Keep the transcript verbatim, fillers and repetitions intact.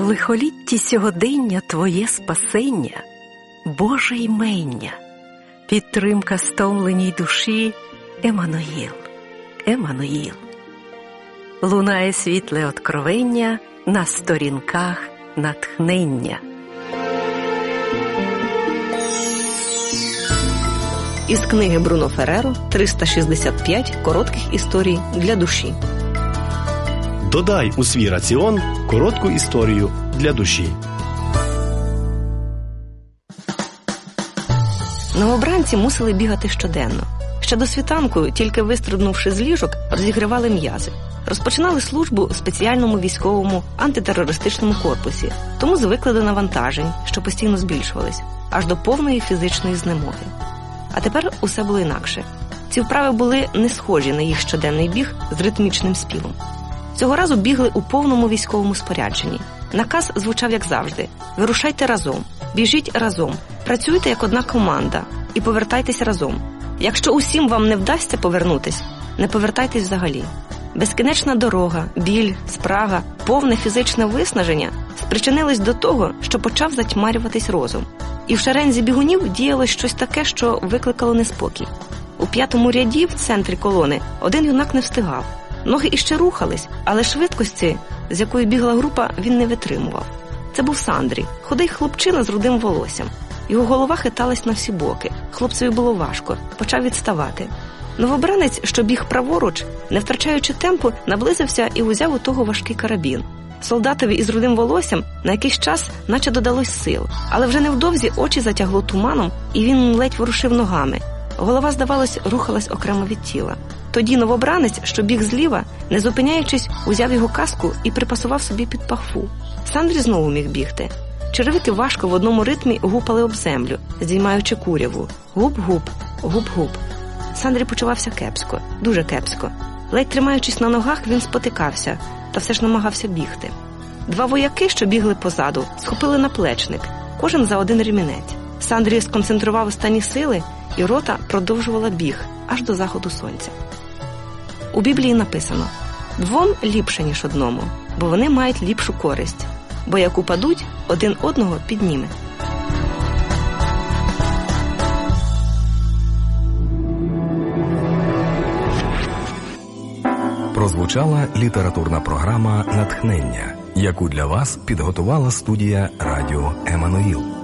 лихолітті сьогодення Твоє спасення, Боже ймення, підтримка стомленій душі, Еммануїл, Еммануїл. Лунає світле откровення на сторінках натхнення. Із книги Бруно Ферреро «триста шістдесят п'ять коротких історій для душі». Додай у свій раціон коротку історію для душі. Новобранці мусили бігати щоденно. Ще до світанку, тільки вистрибнувши з ліжок, розігрівали м'язи. Розпочинали службу у спеціальному військовому антитерористичному корпусі, тому звикли до навантажень, що постійно збільшувались, аж до повної фізичної знемоги. А тепер усе було інакше. Ці вправи були не схожі на їх щоденний біг з ритмічним співом. Цього разу бігли у повному військовому спорядженні. Наказ звучав як завжди: вирушайте разом, біжіть разом, працюйте як одна команда і повертайтесь разом. Якщо усім вам не вдасться повернутись, не повертайтесь взагалі. Безкінечна дорога, біль, спрага, повне фізичне виснаження спричинились до того, що почав затьмарюватись розум. І в шерензі бігунів діялось щось таке, що викликало неспокій. У п'ятому ряді в центрі колони один юнак не встигав. Ноги іще рухались, але швидкості, з якою бігла група, він не витримував. Це був Сандрі, худий хлопчина з рудим волоссям. Його голова хиталась на всі боки. Хлопцеві було важко, почав відставати. Новобранець, що біг праворуч, не втрачаючи темпу, наблизився і узяв у того важкий карабін. Солдатові із рудим волоссям на якийсь час наче додалось сил, але вже невдовзі очі затягло туманом, і він ледь ворушив ногами. Голова, здавалось, рухалась окремо від тіла. Тоді новобранець, що біг зліва, не зупиняючись, узяв його каску і припасував собі під пахву. Сандрі знову міг бігти. Черевики важко в одному ритмі гупали об землю, здіймаючи куряву. Гуп-гуп, гуп-гуп. Сандрі почувався кепсько, дуже кепсько. Ледь тримаючись на ногах, він спотикався, та все ж намагався бігти. Два вояки, що бігли позаду, схопили наплечник, кожен за один ремінець. Сандрі сконцентрував останні сили, і рота продовжувала біг аж до заходу сонця. У Біблії написано: «Двом ліпше, ніж одному, бо вони мають ліпшу користь, бо як упадуть, один одного підніме». Прозвучала літературна програма «Натхнення», яку для вас підготувала студія радіо «Еммануїл».